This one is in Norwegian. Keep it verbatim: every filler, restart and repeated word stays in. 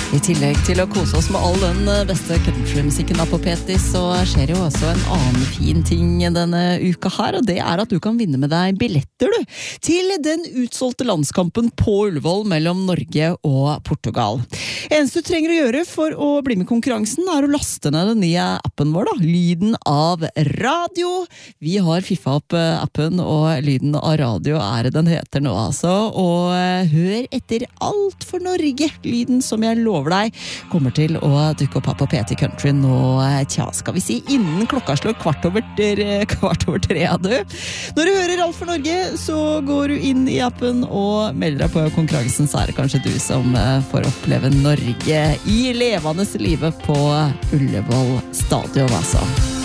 I tillegg til å kose oss med all den beste countrymusikken på P T, så skjer jo også en annen fin ting denne uka her, og det er at du kan vinne med deg billetter du, til den utsolgte landskampen på Ullevål mellom Norge og Portugal. Eneste du trenger å gjøre for å bli med i konkurransen er å laste ned den nye appen vår da, Lyden av Radio. Vi har fiffa opp appen, og Lyden av Radio er det den heter nå altså, og hør etter alt for Norge, lyden som jeg lover deg, kommer til å dukke opp her på P T Country nå, tja, skal vi si, innen klokka slår kvart over, kvart over tre, ja, du. Når du hører Alt for Norge, så går du inn i appen og melder deg på konkurransen, så er det kanskje du som får oppleve Norge i levende livet på Ullevål stadion, altså.